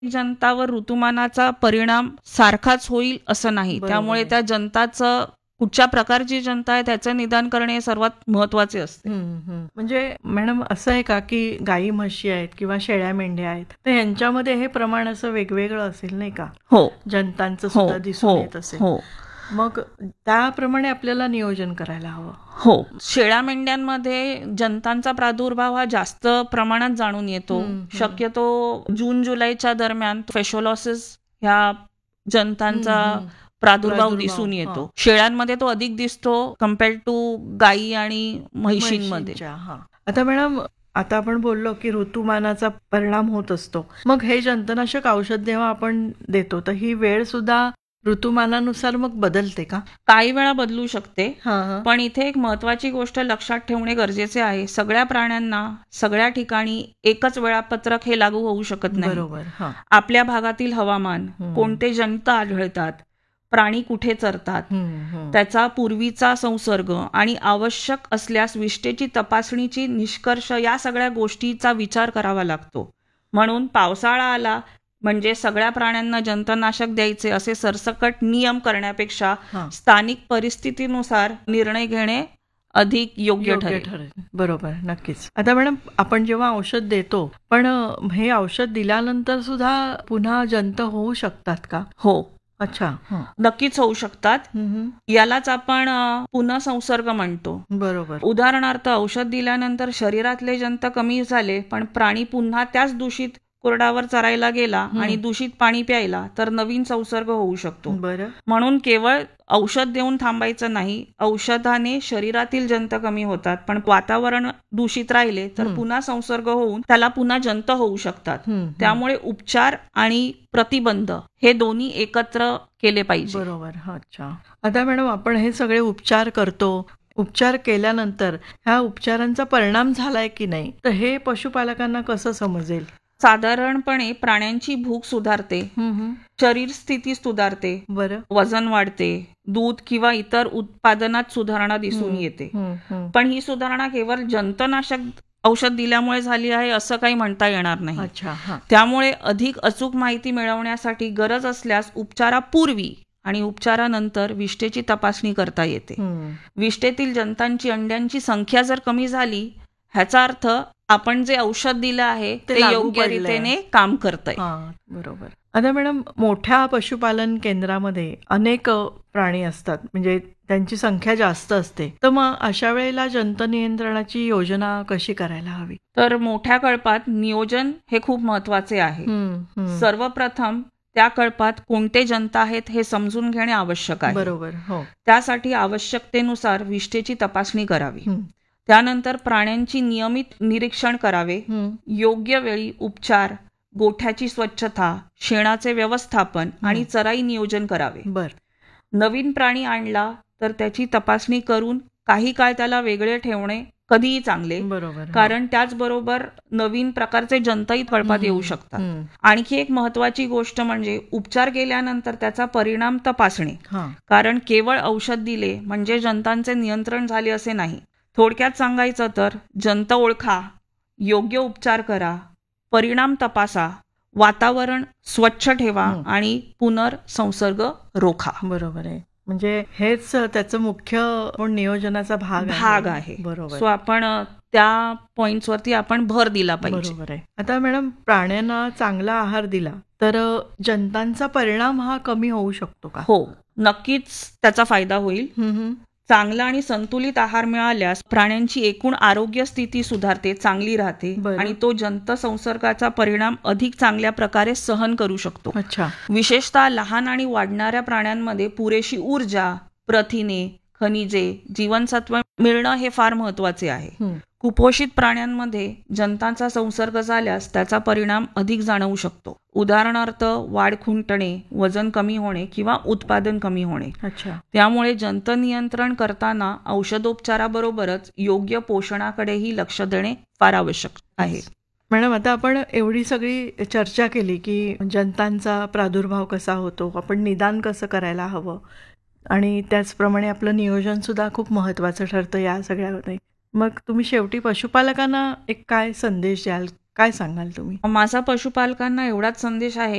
जंतावर ऋतुमानाचा परिणाम सारखाच होईल असं नाही. बरोबर त्यामुळे आहे. त्या जंताचं कुठच्या प्रकारची जंता आहे त्याचं निदान करणे हे सर्वात महत्वाचे असते. म्हणजे मॅडम असं आहे का की गाई म्हशी आहेत किंवा शेळ्या मेंढ्या आहेत, तर यांच्यामध्ये हे प्रमाण असं वेगवेगळं असेल नाही का, हो जंतांचं हो सुद्धा दिसून हो येत असेल. हो मग त्याप्रमाणे आपल्याला नियोजन करायला हवं. हो. शेळ्या मेंढ्यांमध्ये जंतांचा प्रादुर्भाव हा जास्त प्रमाणात जाणून येतो. शक्यतो जून जुलैच्या दरम्यान फेशोलॉसिस ह्या जंतांचा प्रादुर्भाव दिसून येतो. शेळ्यांमध्ये तो अधिक दिसतो कम्पेअर्ड टू गायी आणि म्हैशींमध्ये. म्हशींच्या. आता मॅडम, आता आपण बोललो की ऋतुमानाचा परिणाम होत असतो. मग हे जंतनाशक औषध जेव्हा आपण देतो तर ही वेळ सुद्धा ऋतुमानानुसार मग बदलते का? काही वेळा बदलू शकते. हा. पण इथे एक महत्वाची गोष्ट लक्षात ठेवणे गरजेचे आहे. सगळ्या प्राण्यांना सगळ्या ठिकाणी एकच वेळापत्रक हे लागू होऊ शकत नाही. बरोबर. हा. आपल्या भागातील हवामान, कोणते जंत आढळतात, प्राणी कुठे चरतात, त्याचा पूर्वीचा संसर्ग आणि आवश्यक असल्यास विष्ठेची तपासणीची निष्कर्ष या सगळ्या गोष्टीचा विचार करावा लागतो. म्हणून पावसाळा आला म्हणजे सगळ्या प्राण्यांना जंतनाशक द्यायचे असे सरसकट नियम करण्यापेक्षा स्थानिक परिस्थितीनुसार निर्णय घेणे अधिक योग्य ठरेल. बरोबर, नक्कीच. आता मॅडम, आपण जेव्हा औषध देतो पण हे औषध दिल्यानंतर सुद्धा पुन्हा जंत होऊ शकतात का? हो. अच्छा. नक्कीच होऊ शकतात. यालाच आपण पुनःसंसर्ग म्हणतो. बरोबर. उदाहरणार्थ औषध दिल्यानंतर शरीरातले जंत कमी झाले पण प्राणी पुन्हा त्याच दूषित कोरडावर चरायला गेला आणि दूषित पाणी प्यायला तर नवीन संसर्ग होऊ शकतो. बरं. म्हणून केवळ औषध देऊन थांबायचं नाही. औषधाने शरीरातील जंत कमी होतात पण वातावरण दूषित राहिले तर पुन्हा संसर्ग होऊन त्याला पुन्हा जंत होऊ शकतात. त्यामुळे उपचार आणि प्रतिबंध हे दोन्ही एकत्र केले पाहिजे. बरोबर. अच्छा. आता मॅडम, आपण हे सगळे उपचार करतो, उपचार केल्यानंतर ह्या उपचारांचा परिणाम झालाय की नाही तर हे पशुपालकांना कसं समजेल? साधारणपणे प्राण्यांची भूक सुधारते, शरीर स्थिती सुधारते, बरं, वजन वाढते, दूध किंवा इतर उत्पादनात सुधारणा दिसून येते. पण ही सुधारणा केवळ जंतनाशक औषध दिल्यामुळे झाली आहे असं काही म्हणता येणार नाही. अच्छा. त्यामुळे अधिक अचूक माहिती मिळवण्यासाठी गरज असल्यास उपचारापूर्वी आणि उपचारानंतर विष्ठेची तपासणी करता येते. विष्ठेतील जंतांची अंड्यांची संख्या जर कमी झाली ह्याचा अर्थ आपण जे औषध दिलं आहे ते योग्य रीतीने काम करतंय. बरोबर. आता मॅडम, मोठ्या पशुपालन केंद्रामध्ये अनेक प्राणी असतात, म्हणजे त्यांची संख्या जास्त असते, तर मग अशा वेळेला जंत नियंत्रणाची योजना कशी करायला हवी? तर मोठ्या कळपात नियोजन हे खूप महत्वाचे आहे. सर्वप्रथम त्या कळपात कोणते जंत आहेत हे समजून घेणे आवश्यक आहे. बरोबर. हो. त्यासाठी आवश्यकतेनुसार विष्ठेची तपासणी करावी. त्यानंतर प्राण्यांची नियमित निरीक्षण करावे. योग्य वेळी उपचार, गोठ्याची स्वच्छता, शेणाचे व्यवस्थापन आणि चराई नियोजन करावे. नवीन प्राणी आणला तर त्याची तपासणी करून काही काळ त्याला वेगळे ठेवणे कधीही चांगले. बरोबर. कारण त्याचबरोबर नवीन प्रकारचे जंतही कळपात येऊ शकतात. आणखी एक महत्वाची गोष्ट म्हणजे उपचार केल्यानंतर त्याचा परिणाम तपासणे. कारण केवळ औषध दिले म्हणजे जंतांचे नियंत्रण झाले असे नाही. थोडक्यात सांगायचं तर जंत ओळखा, योग्य उपचार करा, परिणाम तपासा, वातावरण स्वच्छ ठेवा आणि पुनर्संसर्ग रोखा. बरोबर आहे. म्हणजे हेच त्याचं मुख्य नियोजनाचा भाग आहे. बरोबर. सो आपण त्या पॉइंट्स वरती आपण भर दिला पाहिजे. बरोबर आहे. आता मॅडम, प्राण्यांना चांगला आहार दिला तर जंतांचा परिणाम हा कमी होऊ शकतो का? हो, नक्कीच त्याचा फायदा होईल. चांगला आणि संतुलित आहार मिळाल्यास प्राण्यांची एकूण आरोग्य स्थिती सुधारते, चांगली राहते आणि तो जंत संसर्गाचा परिणाम अधिक चांगल्या प्रकारे सहन करू शकतो. अच्छा. विशेषतः लहान आणि वाढणाऱ्या प्राण्यांमध्ये पुरेशी ऊर्जा, प्रथिने, खनिजे, जीवनसत्व मिळणं हे फार महत्वाचे आहे. कुपोषित प्राण्यांमध्ये जंतांचा संसर्ग झाल्यास त्याचा परिणाम अधिक जाणवू शकतो. उदाहरणार्थ वाढ खुंटणे, वजन कमी होणे किंवा उत्पादन कमी होणे. अच्छा. त्यामुळे जंत नियंत्रण करताना औषधोपचाराबरोबरच योग्य पोषणाकडेही लक्ष देणे फार आवश्यक आहे. मॅडम, आता आपण एवढी सगळी चर्चा केली की जंतांचा प्रादुर्भाव कसा होतो, आपण निदान कसं करायला हवं आणि त्याचप्रमाणे आपलं नियोजन सुद्धा खूप महत्वाचं ठरतं या सगळ्यामध्ये. मग तुम्ही शेवटी पशुपालकांना एक काय संदेश द्याल काय सांगाल तुम्ही? माझा पशुपालकांना एवढाच संदेश आहे